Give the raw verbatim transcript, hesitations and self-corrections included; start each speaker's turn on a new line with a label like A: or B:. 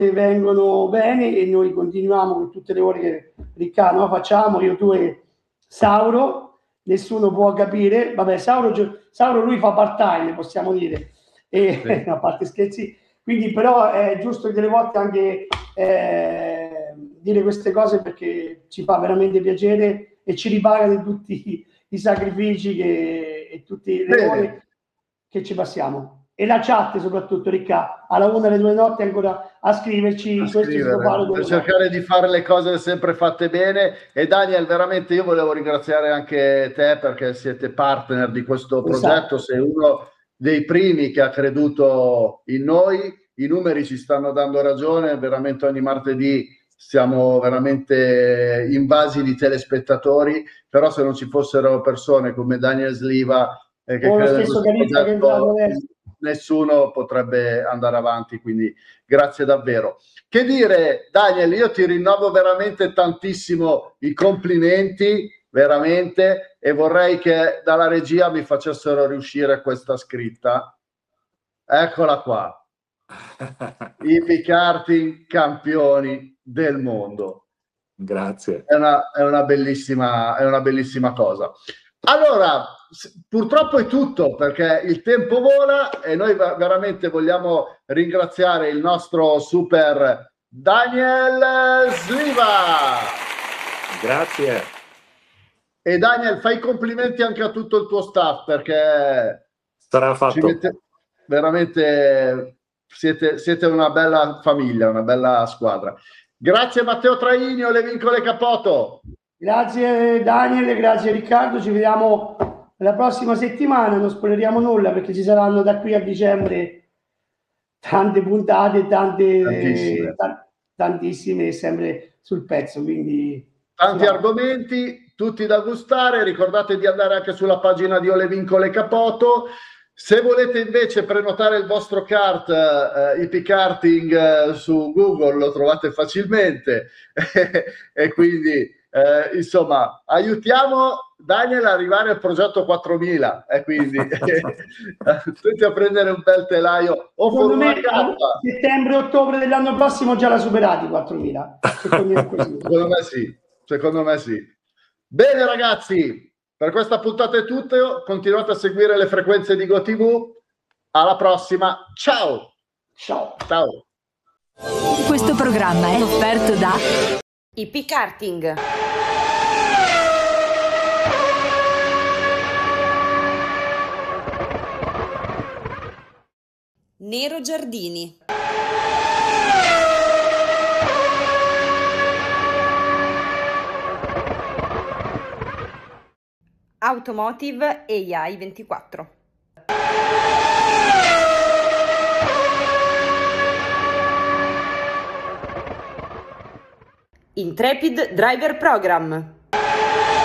A: vengono bene e noi continuiamo con tutte le ore che Riccardo facciamo, io, tu e Sauro, nessuno può capire, vabbè Sauro, Sauro lui fa part time, possiamo dire, e, sì. A parte scherzi, quindi però è giusto delle volte anche eh, dire queste cose perché ci fa veramente piacere e ci ripaga di tutti i sacrifici che, e tutte le ore che ci passiamo. E la chat soprattutto, Ricca, alla una alle due notti ancora a scriverci,
B: a questo scrivere, per cercare di fare le cose sempre fatte bene. E Daniel, veramente io volevo ringraziare anche te perché siete partner di questo progetto, esatto. Sei uno dei primi che ha creduto in noi, i numeri ci stanno dando ragione, veramente ogni martedì siamo veramente invasi di telespettatori, però se non ci fossero persone come Daniel Sliva eh, che credo in questo progetto, nessuno potrebbe andare avanti, quindi grazie davvero. Che dire, Daniel, io ti rinnovo veramente tantissimo i complimenti, veramente, e vorrei che dalla regia mi facessero riuscire questa scritta. Eccola qua. I P-Karting campioni del mondo.
C: Grazie.
B: È una, è una bellissima, è una bellissima cosa. Allora, purtroppo è tutto perché il tempo vola e noi veramente vogliamo ringraziare il nostro super Daniel Sliva.
C: Grazie.
B: E Daniel, fai complimenti anche a tutto il tuo staff perché
C: sarà fatto.
B: Ci mette, veramente siete, siete una bella famiglia, una bella squadra. Grazie Matteo Traini, Le Vincole Capoto.
A: Grazie Daniel, grazie Riccardo, ci vediamo la prossima settimana, non spoileriamo nulla perché ci saranno da qui a dicembre tante puntate, tante,
B: tantissime,
A: t- tantissime sempre sul pezzo, quindi
B: tanti argomenti, tutti da gustare. Ricordate di andare anche sulla pagina di Le Vincole Capoto. Se volete invece prenotare il vostro kart, eh, I P-Karting eh, su Google lo trovate facilmente e quindi eh, insomma aiutiamo Daniel ad arrivare al progetto quattromila e quindi tutti a prendere un bel telaio o
A: secondo me a settembre-ottobre dell'anno prossimo già l'ha superati quattromila. Secondo me,
B: secondo me sì, secondo me sì. Bene ragazzi, per questa puntata è tutto, continuate a seguire le frequenze di GoTV, alla prossima, ciao!
A: Ciao!
B: Ciao!
D: Questo programma è offerto da
E: I P-Karting. Nero Giardini. Automotive A I ventiquattro. Intrepid Driver Program.